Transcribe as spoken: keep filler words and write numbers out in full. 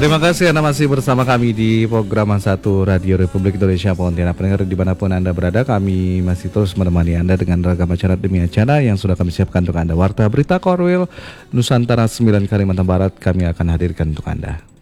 Terima kasih Anda masih bersama kami di program satu Radio Republik Indonesia Pontianak. Pendengar dimanapun Anda berada, kami masih terus menemani Anda dengan ragam acara demi acara yang sudah kami siapkan untuk Anda. Warta Berita Korwil Nusantara sembilan Kalimantan Barat kami akan hadirkan untuk Anda.